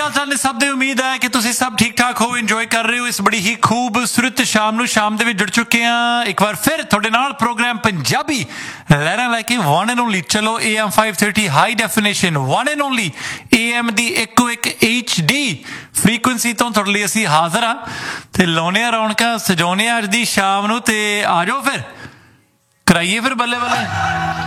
हाल चाल ने सब ਦੀ ਉਮੀਦ ਹੈ ਕਿ ਤੁਸੀਂ ਸਭ ਠੀਕ ਠਾਕ ਹੋ ਇੰਜੋਏ ਕਰ ਰਹੇ ਹੋ ਇਸ ਬੜੀ ਹੀ ਖੂਬਸੂਰਤ ਸ਼ਾਮ ਦੇ ਵਿੱਚ ਜੁੜ ਚੁੱਕੇ ਹਾਂ ਇੱਕ ਵਾਰ ਫਿਰ ਤੁਹਾਡੇ ਨਾਲ ਪ੍ਰੋਗਰਾਮ ਪੰਜਾਬੀ ਲਹਿਰਾਂ ਲੈ ਕੇ ਵਨ ਐਂਡ ਓਨਲੀ ਚਲੋ AM 530 high definition one and only AM ਦੀ ਇੱਕੋ ਇੱਕ HD ਫ੍ਰੀਕੁਐਂਸੀ ਤੋਂ ਤੁਹਾਡੇ ਲਈ ਅਸੀਂ ਹਾਜ਼ਰ ਹਾਂ ਤੇ ਲਾਉਣੇ ਆ ਰੌਣਕਾਂ ਸਜਾਉਣੇ ਆ ਅੱਜ ਦੀ ਸ਼ਾਮ ਨੂੰ ਤੇ ਆ ਜਾਓ ਫਿਰ ਕਰਾਈਏ ਫਿਰ ਬੱਲੇ ਬੱਲੇ